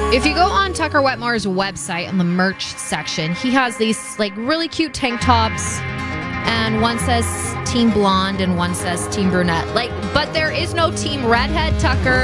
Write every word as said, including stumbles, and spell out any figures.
If you go on Tucker Wetmore's website on the merch section, he has these like really cute tank tops, and one says Team Blonde and one says Team Brunette. Like, but there is no Team Redhead, Tucker.